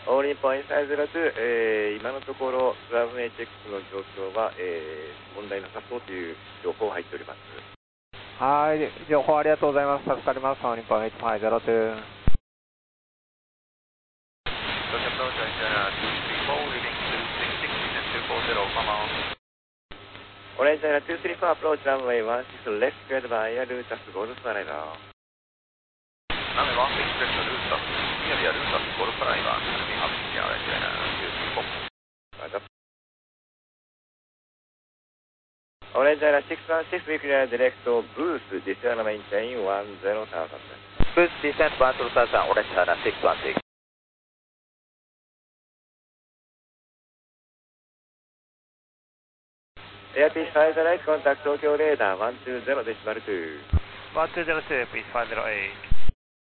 オール日本 S502、今のところランウェイチェックの状況は、問題なさそうという情報が入っております。 はい、情報ありがとうございます。助かります。オール日本8502。 オレンジアイラ234 approach runway 16 left cleared by air route as Golf Arrival。 Runway 16 left route as nearly route as Golf Arrival coming up here at 234。 オレンジアイラ616 we clear direct boost descent maintain 10,000。 Boost descent 10,000 オレンジアイラ616。 Airpiece 508 contact Tokyo radar 120.2。 120.2, please 508.